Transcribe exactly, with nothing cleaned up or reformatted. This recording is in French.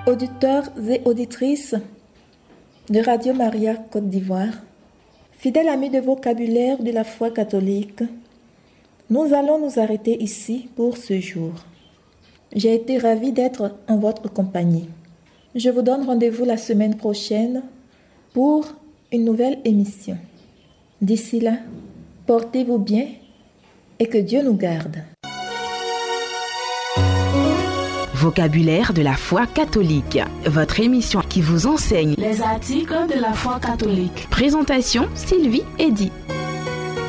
Auditeurs et auditrices de Radio Maria Côte d'Ivoire, fidèles amis de vocabulaire de la foi catholique, nous allons nous arrêter ici pour ce jour. J'ai été ravie d'être en votre compagnie. Je vous donne rendez-vous la semaine prochaine pour une nouvelle émission. D'ici là, portez-vous bien et que Dieu nous garde. Vocabulaire de la foi catholique, votre émission qui vous enseigne les articles de la foi catholique. Présentation Sylvie Eddy.